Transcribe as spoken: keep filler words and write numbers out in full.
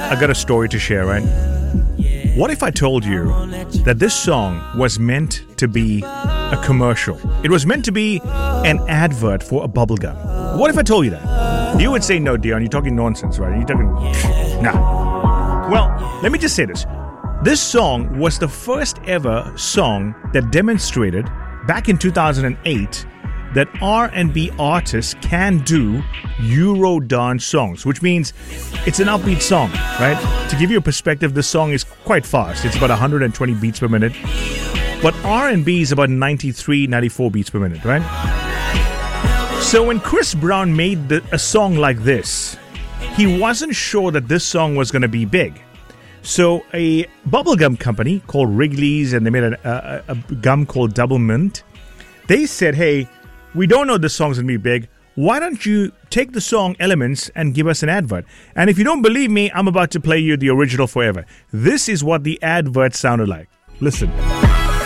I got a story to share, right? What if I told you that this song was meant to be a commercial? It was meant to be an advert for a bubblegum. What if I told you that? You would say, no, Dion, you're talking nonsense, right? You're talking... Nah. Well, let me just say this. This song was the first ever song that demonstrated, back in two thousand eight, that R and B artists can do Euro dance songs, which means it's an upbeat song, right? To give you a perspective, this song is quite fast. It's about one hundred twenty beats per minute. But R and B is about ninety-three, ninety-four beats per minute, right? So when Chris Brown made the, a song like this, he wasn't sure that this song was going to be big. So a bubblegum company called Wrigley's, and they made a, a, a gum called Double Mint, they said, hey, we don't know this song's going to be big. Why don't you take the song elements and give us an advert? And if you don't believe me, I'm about to play you the original forever. This is what the advert sounded like. Listen.